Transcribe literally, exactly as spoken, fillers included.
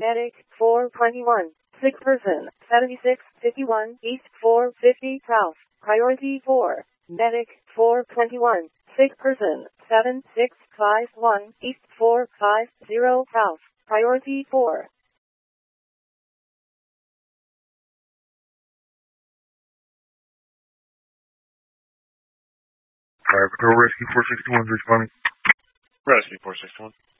Medic four twenty-one. Sick person seventy-six fifty-one East four fifty South. Priority four. Medic four twenty-one. Sick person seven six five one East four five zero South. Priority four. Alright, Patrol Rescue four sixty-one is responding. Rescue four sixty-one.